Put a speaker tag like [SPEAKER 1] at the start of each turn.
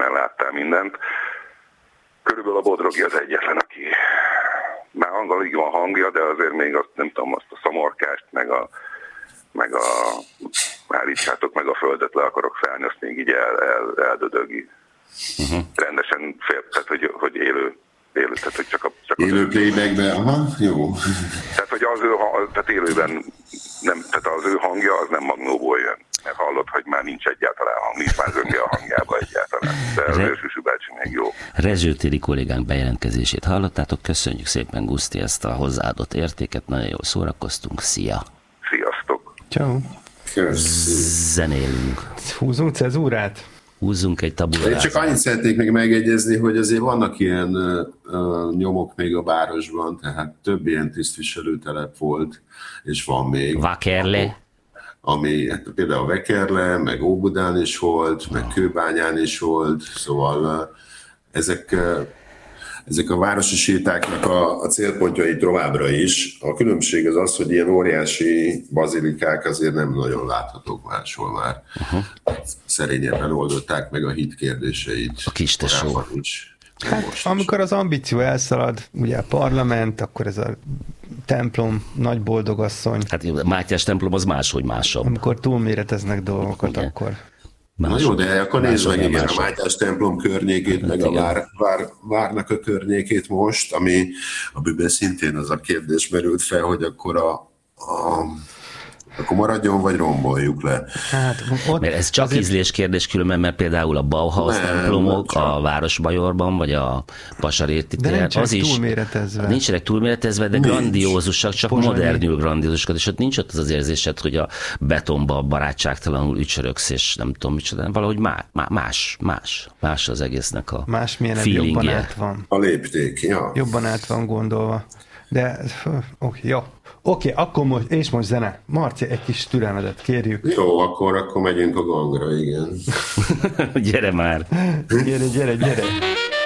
[SPEAKER 1] közben láttál mindent. Körülbelül a Bodrogi az egyetlen, aki már alig van hangja, de azért még azt nem tudom, azt a szamorkást, meg a állítsátok meg a földet le akarok szállni, azt még így eldödögi. Rendesen tehát hogy élő, tehát hogy csak
[SPEAKER 2] élő playbackbe, aha, jó.
[SPEAKER 1] Tehát, hogy tehát élőben nem, tehát az ő hangja az nem magnóból jön. Mert hallod, hogy már nincs egyáltalán hang, nincs már zönge a hangjába egyáltalán. De az Ősüsű bácsi még jó.
[SPEAKER 3] Rezső Tiri kollégánk bejelentkezését hallottátok, köszönjük szépen, Guszti, ezt a hozzáadott értéket, nagyon jól szórakoztunk, szia!
[SPEAKER 1] Sziasztok!
[SPEAKER 4] Ciao.
[SPEAKER 3] Zenélünk.
[SPEAKER 4] Húzunk cezúrát?
[SPEAKER 3] Húzzunk egy tabulát.
[SPEAKER 2] Én csak annyit szeretnék még megegyezni, hogy azért vannak ilyen nyomok még a városban, tehát több ilyen tisztviselőtelep volt, és van még.
[SPEAKER 3] Vakerle.
[SPEAKER 2] Ami például Vekerle, meg Óbudán is volt, meg Kőbányán is volt, szóval ezek a városi sétáknak a célpontjai továbbra is. A különbség az, hogy ilyen óriási bazilikák azért nem nagyon láthatók máshol már. Szerényebben oldották meg a hit kérdéseit.
[SPEAKER 3] A kis tesó.
[SPEAKER 4] Hát, amikor az ambíció elszalad, ugye a parlament, akkor ez a templom, nagy boldogasszony.
[SPEAKER 3] Hát Mátyás templom az máshogy másabb.
[SPEAKER 4] Amikor túlméreteznek dolgokat,
[SPEAKER 3] igen.
[SPEAKER 4] Akkor...
[SPEAKER 2] Na jó, de akkor nézd meg igen, a Mátyás templom környékét, meg a várnak a környékét most, amiben szintén az a kérdés merült fel, hogy akkor akkor maradjon, vagy romboljuk le.
[SPEAKER 3] Hát, mert ez csak ízlés kérdés különben, mert például a Bauhaus templomok a Városbajorban, vagy a Pasaréti téren, az is nincsenek túlméretezve, de grandiózusak, csak modernül grandiózusak, és ott nincs ott az érzésed, hogy a betonba barátságtalanul ücsörögsz, és nem tudom micsoda, valahogy más az egésznek a
[SPEAKER 4] jobban át van.
[SPEAKER 2] A lépték, ja.
[SPEAKER 4] Jobban át van gondolva. De, jó. Oké, akkor most zene. Marci, egy kis türelmedet kérjük.
[SPEAKER 2] Jó, akkor megyünk a gangra, igen.
[SPEAKER 3] Gyere már.
[SPEAKER 4] Gyere.